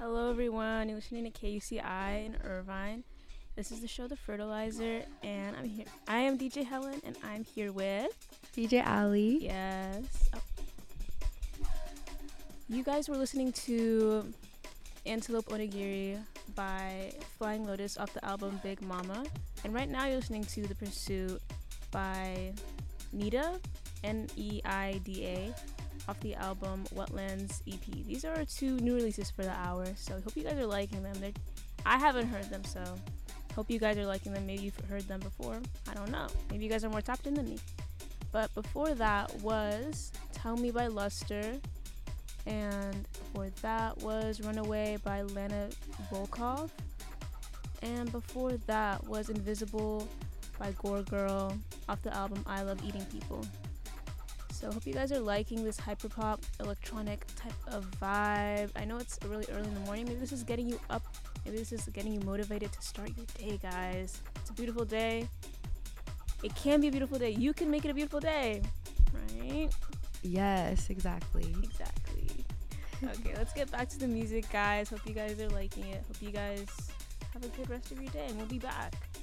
Hello, everyone. You're listening to KUCI in Irvine. This is the show, The Fertilizer, and I'm here. I am DJ Helen, and I'm here with DJ Ali. Yes. Oh. You guys were listening to Antelope Onigiri by Flying Lotus off the album Big Mama, and right now you're listening to The Pursuit by Nida, Neida, off the album Wetlands EP. These are our two new releases for the hour, so I hope you guys are liking them. I haven't heard them, so hope you guys are liking them. Maybe you've heard them before. I don't know. Maybe you guys are more tapped in than me. But before that was Tell Me by Luster, and before that was Runaway by Lana Volkov, and before that was Invisible by Gore Girl off the album I Love Eating People. So I hope you guys are liking this hyperpop electronic type of vibe. I know it's really early in the morning. Maybe this is getting you up. Maybe this is getting you motivated to start your day, guys. It's a beautiful day. It can be a beautiful day. You can make it a beautiful day, right? Yes, exactly. Exactly. Okay, let's get back to the music, guys. Hope you guys are liking it. Hope you guys have a good rest of your day, and we'll be back.